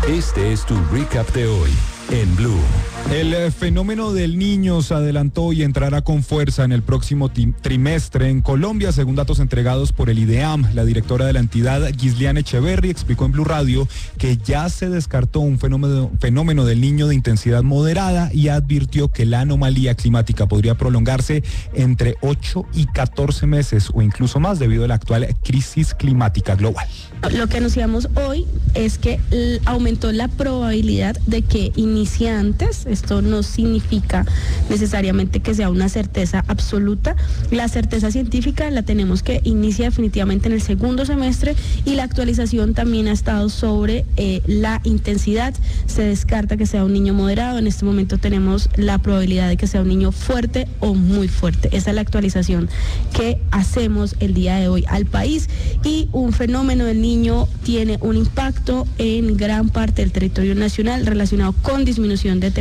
Este es tu recap de hoy en Blue. El fenómeno del niño se adelantó y entrará con fuerza en el próximo trimestre en Colombia, según datos entregados por el IDEAM. La directora de la entidad, Gisliane Echeverry, explicó en Blue Radio que ya se descartó un fenómeno del niño de intensidad moderada y advirtió que la anomalía climática podría prolongarse entre 8 y 14 meses o incluso más debido a la actual crisis climática global. Lo que anunciamos hoy es que aumentó la probabilidad de que inicie antes. Esto no significa necesariamente que sea una certeza absoluta. La certeza científica la tenemos que inicia definitivamente en el segundo semestre y la actualización también ha estado sobre la intensidad. Se descarta que sea un niño moderado. En este momento tenemos la probabilidad de que sea un niño fuerte o muy fuerte. Esa es la actualización que hacemos el día de hoy al país. Y un fenómeno del niño tiene un impacto en gran parte del territorio nacional relacionado con disminución de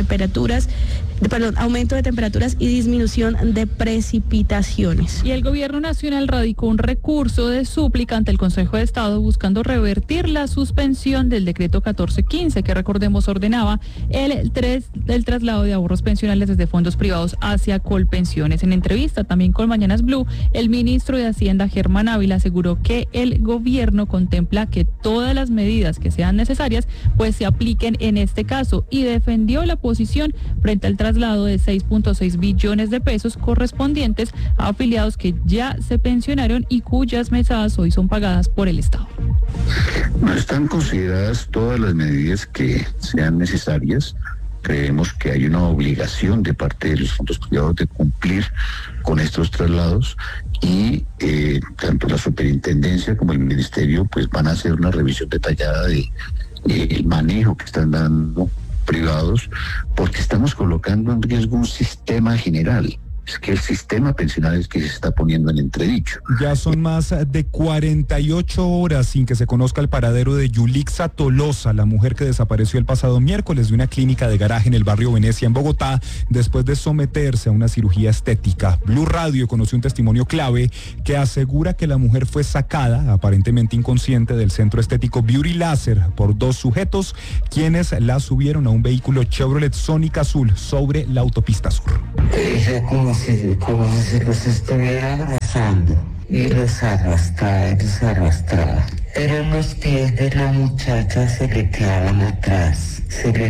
aumento de temperaturas y disminución de precipitaciones. Y el gobierno nacional radicó un recurso de súplica ante el Consejo de Estado buscando revertir la suspensión del decreto 1415 que, recordemos, ordenaba el traslado de ahorros pensionales desde fondos privados hacia Colpensiones. En entrevista también con Mañanas Blue, el ministro de Hacienda, Germán Ávila, aseguró que el gobierno contempla que todas las medidas que sean necesarias pues se apliquen en este caso y defendió la posición frente al traslado de 6.6 billones de pesos correspondientes a afiliados que ya se pensionaron y cuyas mesadas hoy son pagadas por el Estado. No están consideradas todas las medidas que sean necesarias. Creemos que hay una obligación de parte de los fondos privados de cumplir con estos traslados y tanto la superintendencia como el ministerio pues van a hacer una revisión detallada de el manejo que están dando privados, porque estamos colocando en riesgo un sistema general. Es que el sistema pensional es que se está poniendo en entredicho. Ya son más de 48 horas sin que se conozca el paradero de Yulixa Tolosa, la mujer que desapareció el pasado miércoles de una clínica de garaje en el barrio Venecia, en Bogotá, después de someterse a una cirugía estética. Blue Radio conoció un testimonio clave que asegura que la mujer fue sacada, aparentemente inconsciente, del centro estético Beauty Laser por dos sujetos, quienes la subieron a un vehículo Chevrolet Sonic azul sobre la autopista sur. Como si los estuviera abrazando y los arrastraba. Pero los pies de la muchacha se le quedaban atrás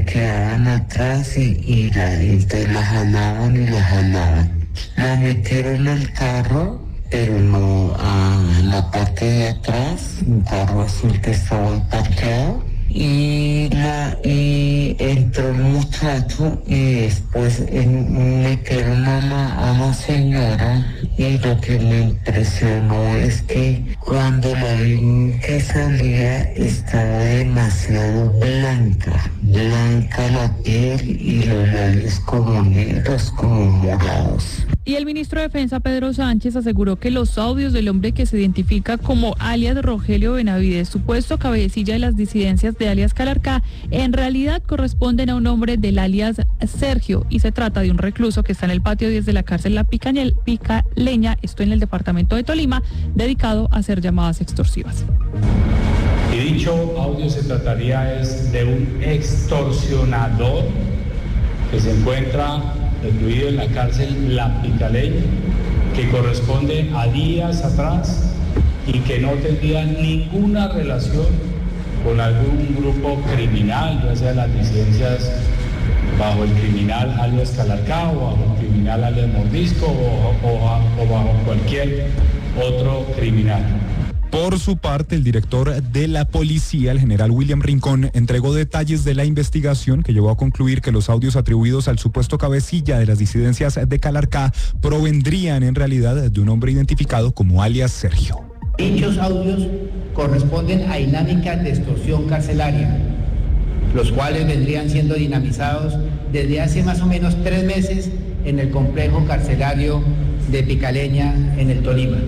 y la jalaban. La metieron al carro, pero no a la parte de atrás, un carro azul que estaba parqueado. Y entró el muchacho y después metieron a la señora y lo que me impresionó es que cuando la vi que salía estaba demasiado blanca la piel y los labios como negros, como morados. Y el ministro de Defensa, Pedro Sánchez, aseguró que los audios del hombre que se identifica como alias Rogelio Benavides, supuesto cabecilla de las disidencias de alias Calarcá, en realidad corresponden a un hombre del alias Sergio y se trata de un recluso que está en el patio 10 de la cárcel La Picaleña, esto en el departamento de Tolima, dedicado a hacer llamadas extorsivas. Y dicho audio se trataría de un extorsionador que se encuentra recluido en la cárcel La Picaleña, que corresponde a días atrás y que no tendría ninguna relación con algún grupo criminal, ya sea las disidencias bajo el criminal alias Calarcá o bajo el criminal alias Mordisco o bajo cualquier otro criminal. Por su parte, el director de la policía, el general William Rincón, entregó detalles de la investigación que llevó a concluir que los audios atribuidos al supuesto cabecilla de las disidencias de Calarcá provendrían en realidad de un hombre identificado como alias Sergio. Dichos audios corresponden a dinámicas de extorsión carcelaria, los cuales vendrían siendo dinamizados desde hace más o menos 3 meses en el complejo carcelario de Picaleña, en el Tolima.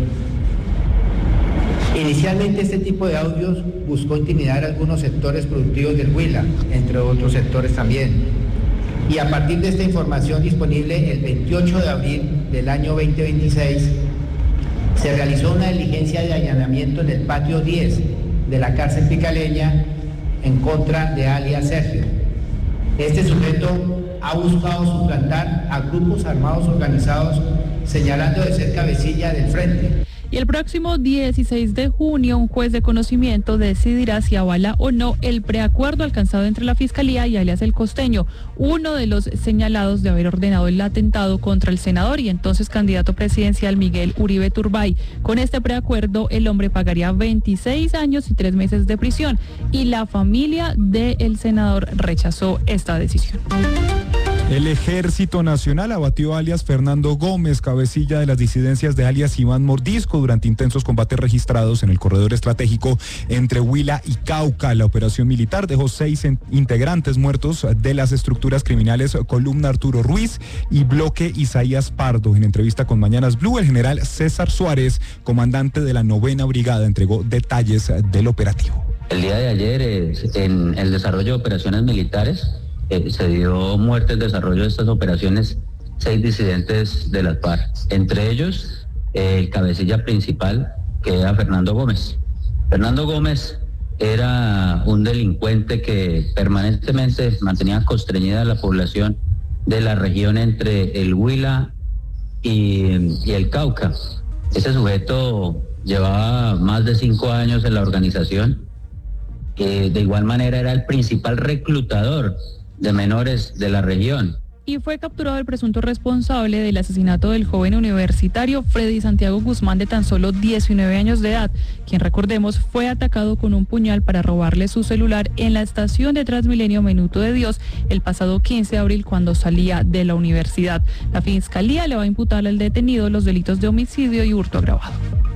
Inicialmente este tipo de audios buscó intimidar a algunos sectores productivos del Huila, entre otros sectores también. Y a partir de esta información disponible, el 28 de abril del año 2026, se realizó una diligencia de allanamiento en el patio 10 de la cárcel Picaleña en contra de alias Sergio. Este sujeto ha buscado suplantar a grupos armados organizados, señalando de ser cabecilla del frente. Y el próximo 16 de junio, un juez de conocimiento decidirá si avala o no el preacuerdo alcanzado entre la Fiscalía y alias El Costeño, uno de los señalados de haber ordenado el atentado contra el senador y entonces candidato presidencial Miguel Uribe Turbay. Con este preacuerdo, el hombre pagaría 26 años y 3 meses de prisión y la familia del senador rechazó esta decisión. El Ejército Nacional abatió a alias Fernando Gómez, cabecilla de las disidencias de alias Iván Mordisco, durante intensos combates registrados en el corredor estratégico entre Huila y Cauca. La operación militar dejó 6 integrantes muertos de las estructuras criminales Columna Arturo Ruiz y Bloque Isaías Pardo. En entrevista con Mañanas Blue, el general César Suárez, comandante de la 9ª Brigada, entregó detalles del operativo. El día de ayer, en el desarrollo de operaciones militares, se dio muerte en el desarrollo de estas operaciones 6 disidentes de las FARC, entre ellos el cabecilla principal, que era Fernando Gómez. Fernando Gómez era un delincuente que permanentemente mantenía constreñida a la población de la región entre el Huila y el Cauca. Ese sujeto llevaba más de 5 años en la organización. De igual manera era el principal reclutador de menores de la región. Y fue capturado el presunto responsable del asesinato del joven universitario Freddy Santiago Guzmán, de tan solo 19 años de edad, quien, recordemos, fue atacado con un puñal para robarle su celular en la estación de Transmilenio Minuto de Dios el pasado 15 de abril cuando salía de la universidad. La Fiscalía le va a imputar al detenido los delitos de homicidio y hurto agravado.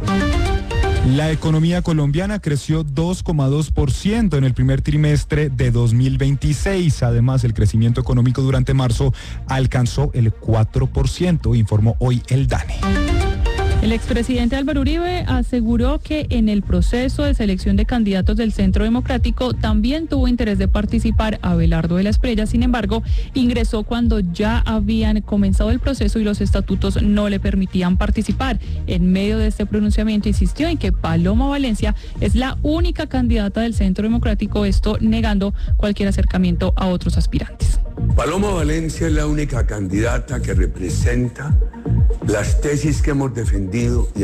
La economía colombiana creció 2,2% en el primer trimestre de 2026. Además, el crecimiento económico durante marzo alcanzó el 4%, informó hoy el DANE. El expresidente Álvaro Uribe aseguró que en el proceso de selección de candidatos del Centro Democrático también tuvo interés de participar Abelardo de la Espriella. Sin embargo, ingresó cuando ya habían comenzado el proceso y los estatutos no le permitían participar. En medio de este pronunciamiento insistió en que Paloma Valencia es la única candidata del Centro Democrático, esto negando cualquier acercamiento a otros aspirantes. Paloma Valencia es la única candidata que representa las tesis que hemos defendido